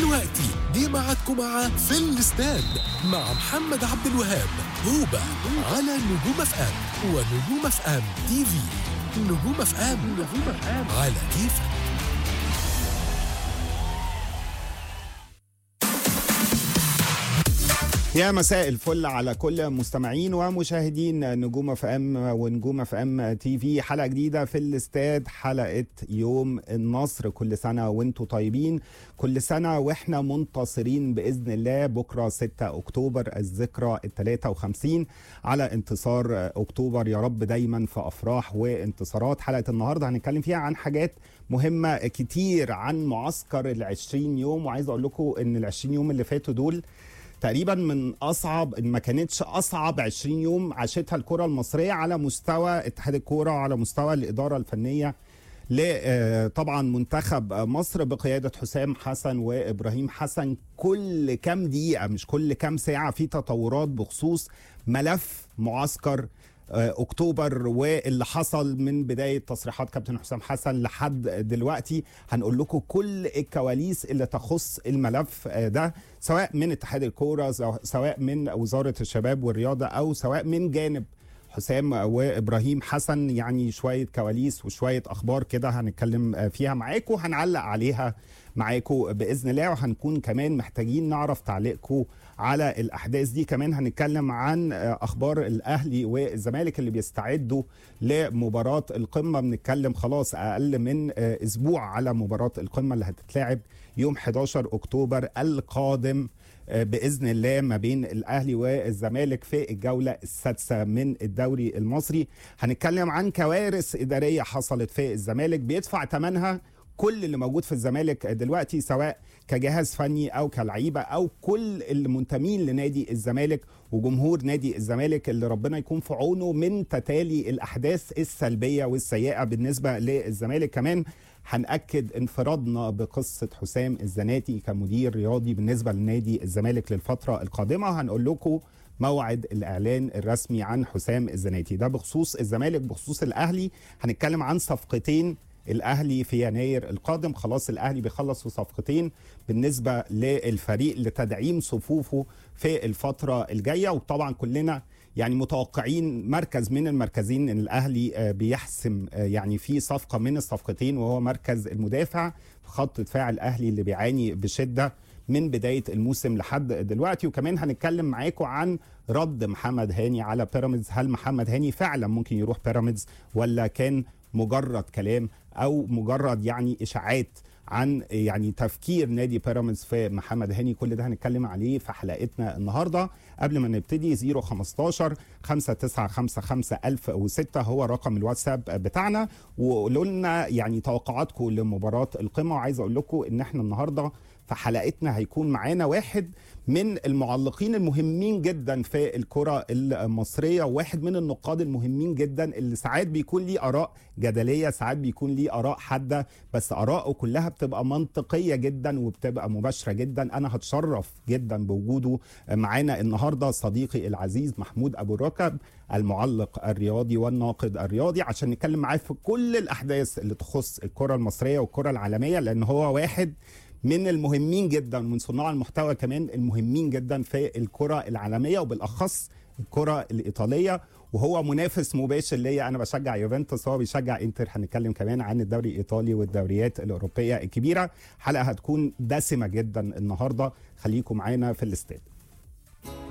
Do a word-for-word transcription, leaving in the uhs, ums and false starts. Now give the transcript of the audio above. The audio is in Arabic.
ودلوقتي جه ميعادكم مع في الاستاد مع محمد عبد الوهاب هوبا على نجوم اف ام ونجوم اف ام تي في. نجوم اف ام على كيفك. يا مساء الفل على كل مستمعين ومشاهدين نجوم اف ام ونجوم اف ام تي في. حلقه جديده في الاستاد، حلقه يوم النصر. كل سنه وانتم طيبين، كل سنه واحنا منتصرين باذن الله. بكره ستة اكتوبر الذكرى الثلاثة وخمسين على انتصار اكتوبر. يا رب دايما في افراح وانتصارات. حلقه النهارده هنتكلم فيها عن حاجات مهمه كتير، عن معسكر العشرين يوم. وعايز اقول لكم ان العشرين يوم اللي فاتوا دول تقريبا من اصعب، ان ما كانتش اصعب عشرين يوم عاشتها الكره المصريه على مستوى اتحاد الكوره وعلى مستوى الاداره الفنيه لطبعا منتخب مصر بقياده حسام حسن وابراهيم حسن. كل كام دقيقه مش كل كام ساعه في تطورات بخصوص ملف معسكر اكتوبر واللي حصل من بدايه تصريحات كابتن حسام حسن لحد دلوقتي. هنقول لكم كل الكواليس اللي تخص الملف ده، سواء من اتحاد الكوره، سواء من وزاره الشباب والرياضه، او سواء من جانب حسام وابراهيم حسن. يعني شويه كواليس وشويه اخبار كده هنتكلم فيها معاكم، هنعلق عليها معاكم باذن الله، وهنكون كمان محتاجين نعرف تعليقكم على الاحداث دي. كمان هنتكلم عن اخبار الاهلي والزمالك اللي بيستعدوا لمباراه القمه. بنتكلم خلاص اقل من اسبوع على مباراه القمه اللي هتتلعب يوم حداشر اكتوبر القادم باذن الله ما بين الاهلي والزمالك في الجوله السادسه من الدوري المصري. هنتكلم عن كوارث اداريه حصلت في الزمالك بيدفع ثمنها كل اللي موجود في الزمالك دلوقتي، سواء كجهاز فني او كلعيبه او كل اللي منتمين لنادي الزمالك وجمهور نادي الزمالك، اللي ربنا يكون في عونه من تتالي الاحداث السلبيه والسيئه بالنسبه للزمالك. كمان هنأكد انفرادنا بقصة حسام الزناتي كمدير رياضي بالنسبة لنادي الزمالك للفترة القادمة. هنقول لكم موعد الإعلان الرسمي عن حسام الزناتي. ده بخصوص الزمالك. بخصوص الأهلي هنتكلم عن صفقتين الأهلي في يناير القادم. خلاص الأهلي بيخلص في صفقتين بالنسبة للفريق لتدعيم صفوفه في الفترة الجاية. وطبعا كلنا يعني متوقعين مركز من المركزين ان الاهلي بيحسم يعني في صفقه من الصفقتين، وهو مركز المدافع في خط دفاع الاهلي اللي بيعاني بشده من بدايه الموسم لحد دلوقتي. وكمان هنتكلم معاكم عن رد محمد هاني على بيراميدز. هل محمد هاني فعلا ممكن يروح بيراميدز، ولا كان مجرد كلام او مجرد يعني اشاعات عن يعني تفكير نادي بيراميدز في محمد هاني؟ كل ده هنتكلم عليه في حلقتنا النهارده. قبل ما نبتدي صفر خمستاشر خمسة تسعة خمسة خمسة ألف وستة هو رقم الواتساب بتاعنا، وقولوا لنا يعني توقعاتكم لمباراه القمه. وعايز اقول لكم ان احنا النهارده في حلقتنا هيكون معانا واحد من المعلقين المهمين جدا في الكرة المصرية، وواحد من النقاد المهمين جدا اللي ساعات بيكون ليه آراء جدلية، ساعات بيكون ليه آراء حادة، بس آراءه كلها بتبقى منطقية جدا وبتبقى مباشرة جدا. أنا هتشرف جدا بوجوده معانا النهاردة صديقي العزيز محمود أبو الركب، المعلق الرياضي والناقد الرياضي، عشان نتكلم معاه في كل الأحداث اللي تخص الكرة المصرية والكرة العالمية، لأن هو واحد من المهمين جدا، من صناع المحتوى كمان المهمين جدا في الكرة العالمية وبالأخص الكرة الإيطالية، وهو منافس مباشر ليا. أنا بشجع يوفنتوس، هو بيشجع إنتر. هنتكلم كمان عن الدوري الإيطالي والدوريات الأوروبية الكبيرة. حلقة هتكون دسمة جدا النهاردة، خليكم معانا في الاستاد.